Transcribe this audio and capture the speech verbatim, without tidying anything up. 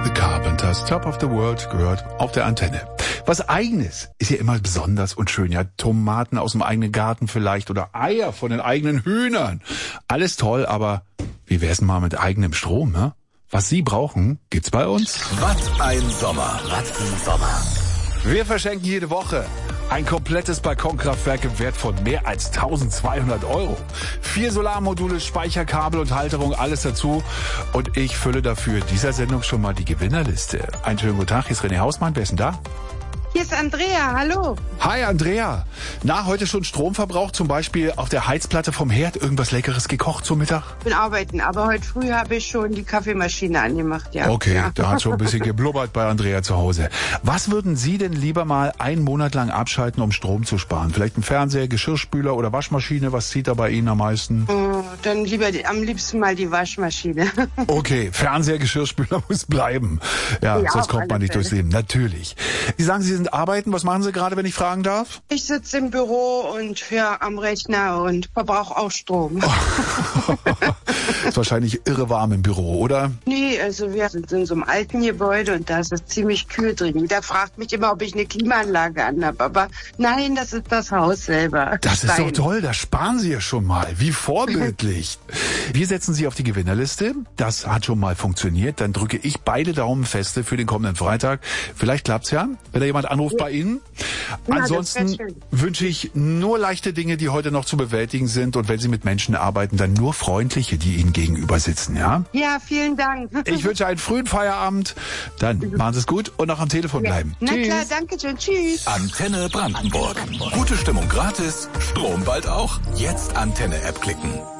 The Carpenters, Top of the World, gehört auf der Antenne. Was Eigenes ist ja immer besonders und schön. Ja, Tomaten aus dem eigenen Garten vielleicht oder Eier von den eigenen Hühnern. Alles toll, aber wie wär's denn mal mit eigenem Strom, ne? Was Sie brauchen, gibt's bei uns. Was ein Sommer. Was ein Sommer. Wir verschenken jede Woche ein komplettes Balkonkraftwerk im Wert von mehr als tausendzweihundert Euro. Vier Solarmodule, Speicherkabel und Halterung, alles dazu. Und ich fülle dafür in dieser Sendung schon mal die Gewinnerliste. Einen schönen guten Tag, hier ist René Hausmann. Wer ist denn da? Hier ist Andrea, hallo. Hi Andrea. Na, heute schon Stromverbrauch, zum Beispiel auf der Heizplatte vom Herd, irgendwas Leckeres gekocht zum Mittag? Ich bin arbeiten, aber heute früh habe ich schon die Kaffeemaschine angemacht, ja. Okay, ja. Da hat schon ein bisschen geblubbert bei Andrea zu Hause. Was würden Sie denn lieber mal einen Monat lang abschalten, um Strom zu sparen? Vielleicht ein Fernseher, Geschirrspüler oder Waschmaschine? Was zieht da bei Ihnen am meisten? Oh, dann lieber die, am liebsten mal die Waschmaschine. Okay, Fernseher, Geschirrspüler muss bleiben. Ja, ja, sonst kommt man nicht durchs Leben. Natürlich. Sie sagen, Sie sind arbeiten. Was machen Sie gerade, wenn ich fragen darf? Ich sitze im Büro und ja, am Rechner und verbrauche auch Strom. Ist wahrscheinlich irre warm im Büro, oder? Nee, also wir sind in so einem alten Gebäude und da ist es ziemlich kühl drin. Der fragt mich immer, ob ich eine Klimaanlage anhabe, aber nein, das ist das Haus selber. Das ist Stein. doch toll, da sparen Sie ja schon mal. Wie vorbildlich. Wir setzen Sie auf die Gewinnerliste. Das hat schon mal funktioniert. Dann drücke ich beide Daumen feste für den kommenden Freitag. Vielleicht klappt's ja, wenn da jemand anruft ja. bei Ihnen. Ja, Ansonsten wünsche ich nur leichte Dinge, die heute noch zu bewältigen sind. Und wenn Sie mit Menschen arbeiten, dann nur freundliche, die Ihnen gegenüber sitzen, ja? Ja, vielen Dank. Ich wünsche einen frühen Feierabend. Dann machen Sie es gut und noch am Telefon bleiben. Ja. Na Tschüss. klar, danke schön. Tschüss. Antenne Brandenburg. Gute Stimmung gratis, Strom bald auch. Jetzt Antenne-App klicken.